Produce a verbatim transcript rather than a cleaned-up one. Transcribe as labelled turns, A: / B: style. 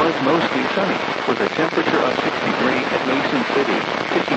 A: was mostly sunny, with a temperature of sixty-three at Mason City, fifty